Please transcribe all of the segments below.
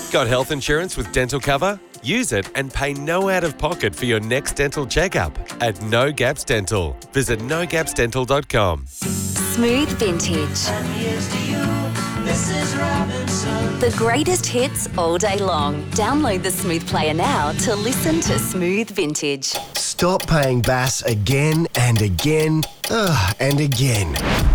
Got health insurance with dental cover? Use it and pay no out-of-pocket for your next dental checkup at No Gaps Dental. Visit nogapsdental.com. Smooth Vintage. The greatest hits all day long. Download the Smooth Player now to listen to Smooth Vintage. Stop paying Bass again and again and again.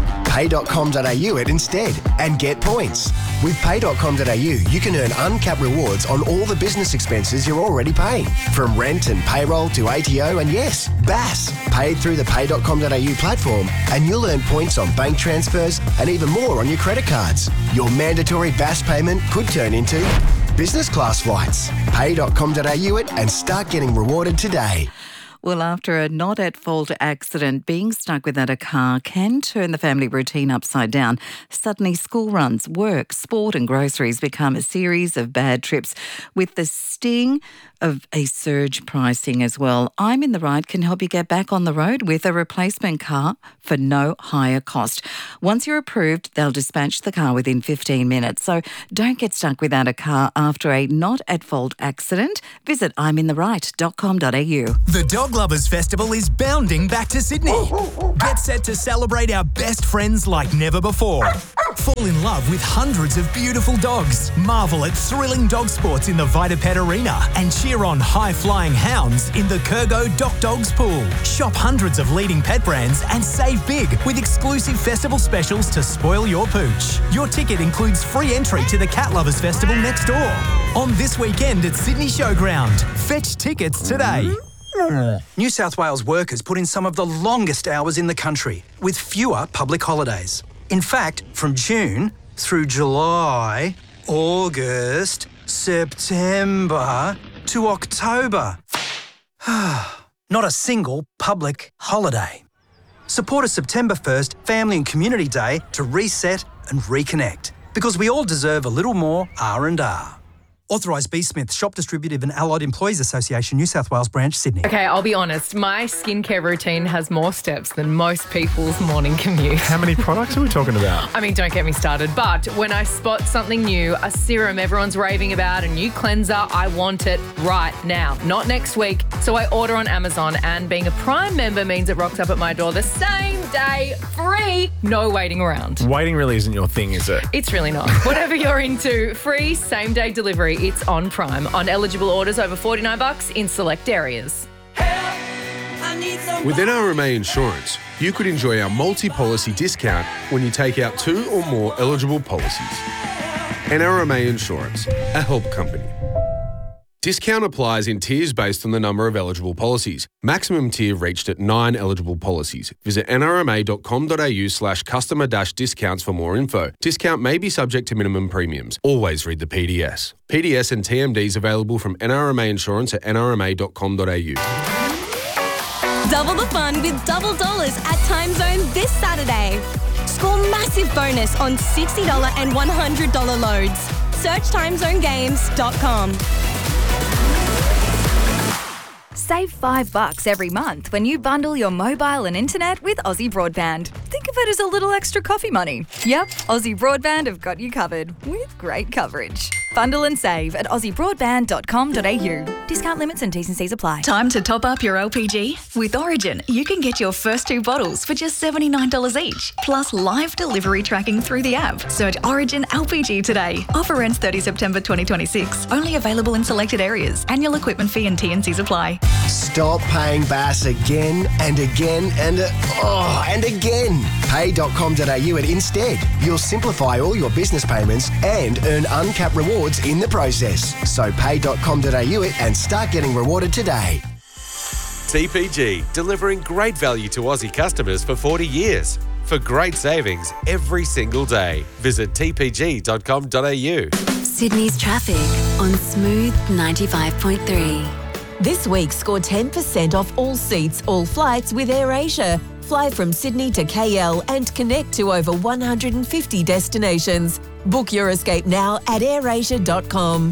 Pay.com.au it instead and get points. With Pay.com.au, you can earn uncapped rewards on all the business expenses you're already paying, from rent and payroll to ATO and yes, Bass. Paid through the Pay.com.au platform and you'll earn points on bank transfers and even more on your credit cards. Your mandatory Bass payment could turn into business class flights. Pay.com.au it and start getting rewarded today. Well, after a not-at-fault accident, being stuck without a car can turn the family routine upside down. Suddenly, school runs, work, sport and groceries become a series of bad trips with the sting of a surge pricing as well. I'm in the Right can help you get back on the road with a replacement car for no higher cost. Once you're approved, they'll dispatch the car within 15 minutes. So don't get stuck without a car after a not-at-fault accident. Visit I'mInTheRight.com.au. The Dog Lovers Festival is bounding back to Sydney. Get set to celebrate our best friends like never before. Fall in love with hundreds of beautiful dogs. Marvel at thrilling dog sports in the VitaPet Arena and cheer on high-flying hounds in the Kurgo Doc Dogs Pool. Shop hundreds of leading pet brands and save big with exclusive festival specials to spoil your pooch. Your ticket includes free entry to the Cat Lovers Festival next door on this weekend at Sydney Showground. Fetch tickets today. New South Wales workers put in some of the longest hours in the country, with fewer public holidays. In fact, from June through July, August, September to October. Not a single public holiday. Support a September 1st Family and Community Day to reset and reconnect, because we all deserve a little more R&R. Authorised B. Smith, Shop Distributive and Allied Employees Association, New South Wales Branch, Sydney. Okay, I'll be honest. My skincare routine has more steps than most people's morning commute. How many products are we talking about? I mean, don't get me started. But when I spot something new, a serum everyone's raving about, a new cleanser, I want it right now, not next week. So I order on Amazon, and being a Prime member means it rocks up at my door the same day, free, no waiting around. Waiting really isn't your thing, is it? It's really not. Whatever you're into, free same-day delivery. It's on Prime on eligible orders over $49 in select areas. With NRMA Insurance, you could enjoy our multi-policy discount when you take out 2 or more eligible policies. NRMA Insurance, a help company. Discount applies in tiers based on the number of eligible policies. Maximum tier reached at 9 eligible policies. Visit nrma.com.au/customer-discounts for more info. Discount may be subject to minimum premiums. Always read the PDS. PDS and TMDs available from NRMA Insurance at nrma.com.au. Double the fun with double dollars at Timezone this Saturday. Score massive bonus on $60 and $100 loads. Search timezonegames.com. Save $5 every month when you bundle your mobile and internet with Aussie Broadband. Think of it as a little extra coffee money. Yep, Aussie Broadband have got you covered with great coverage. Bundle and save at aussiebroadband.com.au. Discount limits and T's and C's apply. Time to top up your LPG? With Origin, you can get your first 2 bottles for just $79 each, plus live delivery tracking through the app. Search Origin LPG today. Offer ends 30 September 2026. Only available in selected areas. Annual equipment fee and T&Cs apply. Stop paying Bass again and again and again. Pay.com.au it instead. You'll simplify all your business payments and earn uncapped rewards in the process. So pay.com.au it and start getting rewarded today. TPG, delivering great value to Aussie customers for 40 years. For great savings every single day. Visit tpg.com.au. Sydney's traffic on Smooth 95.3. This week, score 10% off all seats, all flights with AirAsia. Fly from Sydney to KL and connect to over 150 destinations. Book your escape now at airasia.com.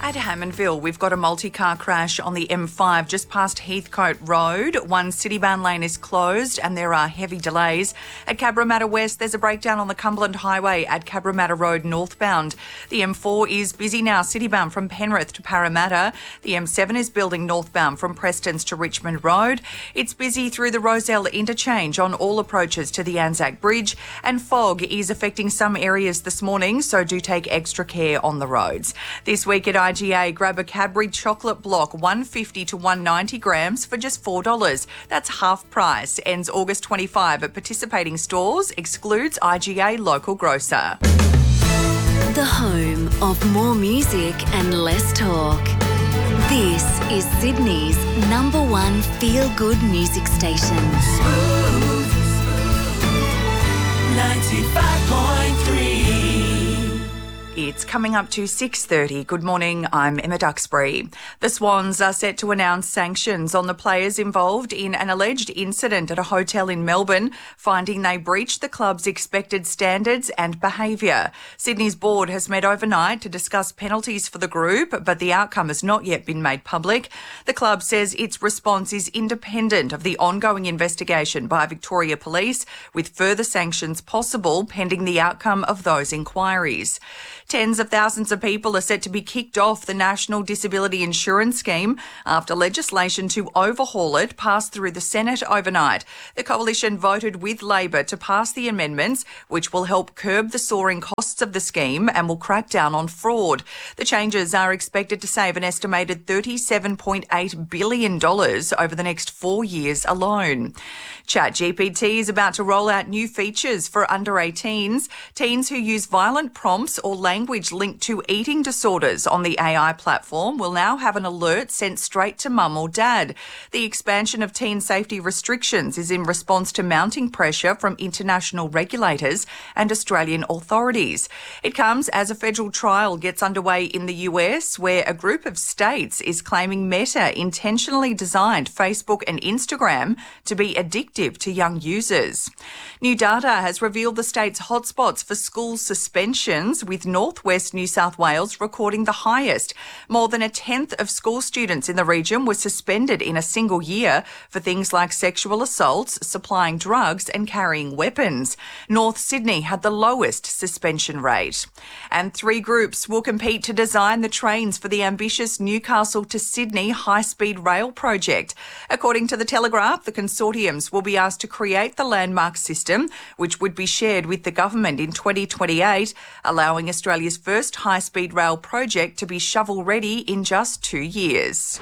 At Hammondville, we've got a multi-car crash on the M5 just past Heathcote Road. One Citybound lane is closed and there are heavy delays. At Cabramatta West, there's a breakdown on the Cumberland Highway at Cabramatta Road northbound. The M4 is busy now, Citybound from Penrith to Parramatta. The M7 is building northbound from Prestons to Richmond Road. It's busy through the Rozelle interchange on all approaches to the Anzac Bridge. And fog is affecting some areas this morning, so do take extra care on the roads. This week at IGA, grab a Cadbury chocolate block, 150 to 190 grams for just $4. That's half price. Ends August 25 at participating stores. Excludes IGA local grocer. The home of more music and less talk. This is Sydney's #1 feel-good music station. 95.3. It's coming up to 6:30. Good morning, I'm Emma Duxbury. The Swans are set to announce sanctions on the players involved in an alleged incident at a hotel in Melbourne, finding they breached the club's expected standards and behaviour. Sydney's board has met overnight to discuss penalties for the group, but the outcome has not yet been made public. The club says its response is independent of the ongoing investigation by Victoria Police, with further sanctions possible pending the outcome of those inquiries. Tens of thousands of people are set to be kicked off the National Disability Insurance Scheme after legislation to overhaul it passed through the Senate overnight. The coalition voted with Labor to pass the amendments, which will help curb the soaring costs of the scheme and will crack down on fraud. The changes are expected to save an estimated $37.8 billion over the next 4 years alone. ChatGPT is about to roll out new features for under 18s. Teens who use violent prompts or language linked to eating disorders on the AI platform will now have an alert sent straight to mum or dad. The expansion of teen safety restrictions is in response to mounting pressure from international regulators and Australian authorities. It comes as a federal trial gets underway in the US, where a group of states is claiming Meta intentionally designed Facebook and Instagram to be addictive to young users. New data has revealed the state's hotspots for school suspensions, with Northwest New South Wales recording the highest. More than a tenth of school students in the region were suspended in a single year for things like sexual assaults, supplying drugs and carrying weapons. North Sydney had the lowest suspension rate. And 3 groups will compete to design the trains for the ambitious Newcastle to Sydney high-speed rail project. According to The Telegraph, the consortiums will be asked to create the landmark system, which would be shared with the government in 2028, allowing Australia's first high-speed rail project to be shovel-ready in just 2 years.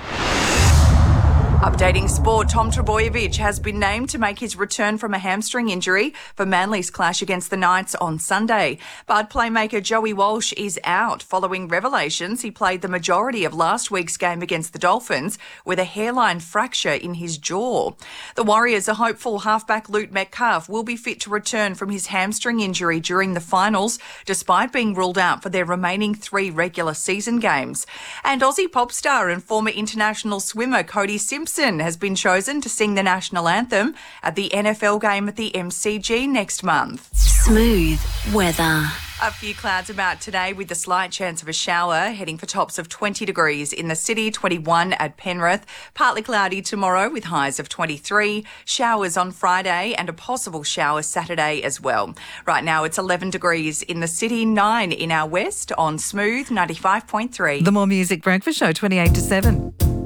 Updating sport, Tom Trbojevic has been named to make his return from a hamstring injury for Manly's clash against the Knights on Sunday. But playmaker Joey Walsh is out following revelations he played the majority of last week's game against the Dolphins with a hairline fracture in his jaw. The Warriors are hopeful halfback Luke Metcalf will be fit to return from his hamstring injury during the finals, despite being ruled out for their remaining 3 regular season games. And Aussie pop star and former international swimmer Cody Simpson has been chosen to sing the national anthem at the NFL game at the MCG next month. Smooth weather. A few clouds about today with a slight chance of a shower, heading for tops of 20 degrees in the city, 21 at Penrith. Partly cloudy tomorrow with highs of 23. Showers on Friday and a possible shower Saturday as well. Right now it's 11 degrees in the city, 9 in our west on Smooth 95.3. The More Music Breakfast Show, 28 to 7.